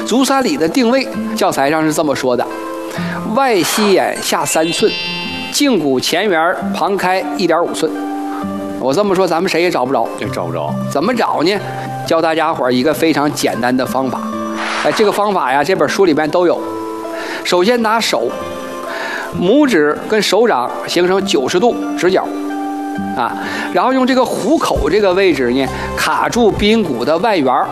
足三里的定位，教材上是这么说的：外膝眼下3寸，胫骨前缘旁开1.5寸。我这么说，咱们谁也找不着， 也找不着。 怎么找呢？教大家伙一个非常简单的方法。这个方法呀，这本书里边都有。首先拿手，拇指跟手掌形成90度直角，然后用这个虎口这个位置呢，卡住髌骨的外缘，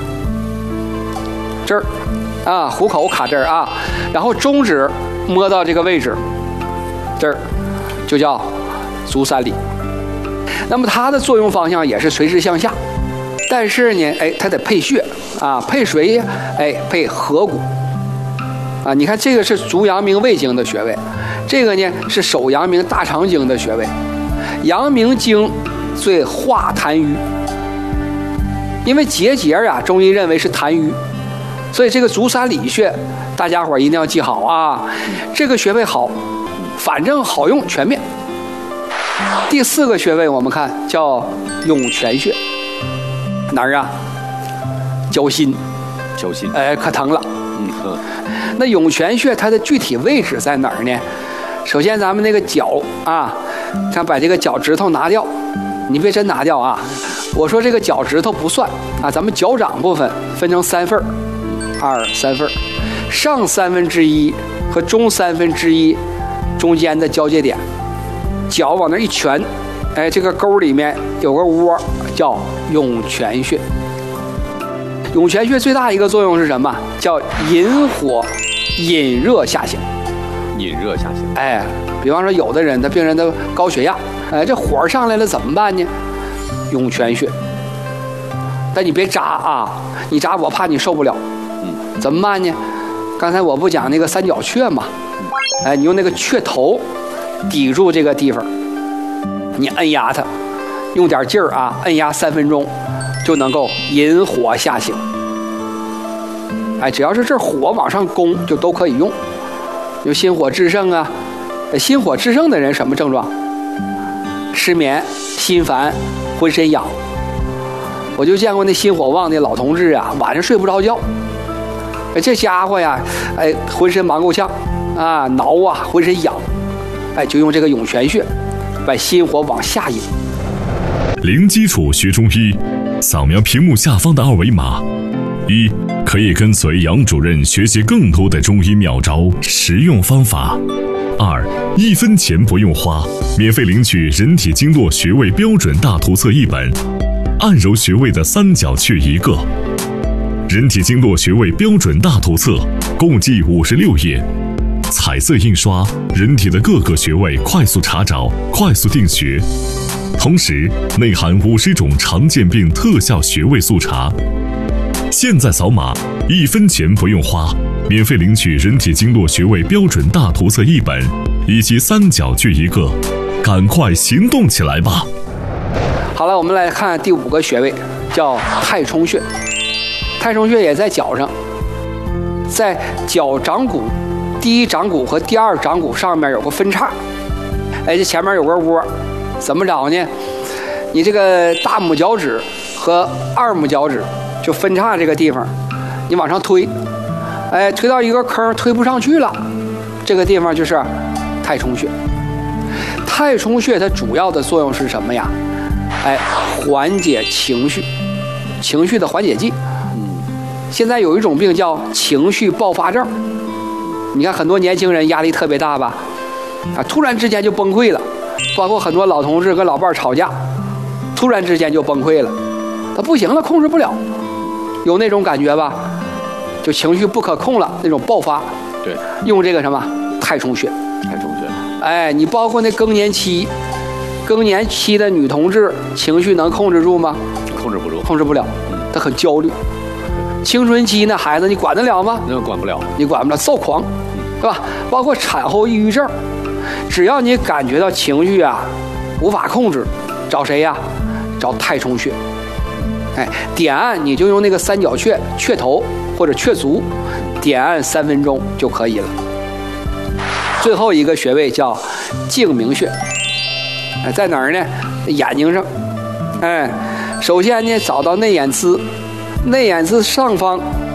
这儿，虎口卡这儿啊，然后中指摸到这个位置，这儿就叫足三里。那么它的作用方向也是垂直向下，但是呢，它得配穴配谁呀？配合谷你看这个是足阳明胃经的穴位，这个呢是手阳明大肠经的穴位。阳明经最化痰瘀，因为结节中医认为是痰瘀，所以这个足三里穴大家伙一定要记好啊。这个穴位好，反正好用，全面。第4个穴位我们看叫涌泉穴，哪儿啊？脚心， 脚心， 可疼了。那涌泉穴它的具体位置在哪儿呢？首先咱们那个脚看把这个脚趾头拿掉，你别真拿掉啊！我说这个脚趾头不算咱们脚掌部分分成3份，2、3份，上1/3和中1/3中间的交界点，脚往那一拳，这个沟里面有个窝，叫涌泉穴。涌泉穴最大一个作用是什么？叫引火引热下行。 引热下行。 比方说有的人，病人的高血压，这火上来了怎么办呢？涌泉穴。但你别扎你扎我怕你受不了。怎么办呢？刚才我不讲那个三角雀吗？你用那个雀头抵住这个地方，你按压它，用点劲儿按压3分钟，就能够引火下行。只要是这火往上攻，就都可以用。有心火炽盛心火炽盛的人什么症状？失眠、心烦、浑身痒。我就见过那心火旺的老同志晚上睡不着觉。这家伙浑身忙够呛挠浑身痒，就用这个涌泉穴把心火往下引。 零基础学中医，扫描屏幕下方的2维码。1. 可以跟随杨主任学习更多的中医妙招、实用方法。2. 1分钱不用花，免费领取人体经络穴位标准大图册1本，按揉穴位的3角穴1个。人体经络穴位标准大图册共计56页，彩色印刷，人体的各个穴位快速查找、快速定穴，同时内含50种常见病特效穴位速查。现在扫码，1分钱不用花，免费领取人体经络穴位标准大图册1本，以及3角穴1个，赶快行动起来吧！ 好了，我们来看第5个穴位，叫太冲穴。太冲穴也在脚上，在脚掌骨第1掌骨和第2掌骨上面有个分叉，这前面有个窝，怎么找呢？你这个大拇脚趾和2拇脚趾就分叉这个地方，你往上推，推到一个坑推不上去了，这个地方就是太冲穴。太冲穴它主要的作用是什么呀？缓解情绪，情绪的缓解剂。现在有一种病叫情绪爆发症，你看很多年轻人压力特别大吧，突然之间就崩溃了，包括很多老同志跟老伴吵架，突然之间就崩溃了，他不行了，控制不了，有那种感觉吧？就情绪不可控了，那种爆发。 对， 用这个什么太冲穴。 太冲穴。 你包括那更年期的女同志，情绪能控制住吗？ 控制不住， 控制不了，她很焦虑。青春期那孩子你管得了吗？ 那管不了， 你管不了，躁狂，是吧？包括产后抑郁症，只要你感觉到情绪无法控制，找谁呀？找太冲穴。点按你就用那个3角穴穴头或者穴足，点按3分钟就可以了。最后一个穴位叫睛明穴，在哪儿呢？眼睛上。首先呢，找到内眼眦，内眼眦上方